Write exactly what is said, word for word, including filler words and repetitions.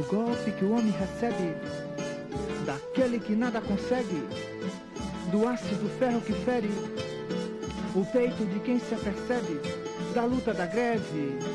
golpe que o homem recebe daquele que nada consegue, do ácido ferro que fere o peito de quem se apercebe, da luta da greve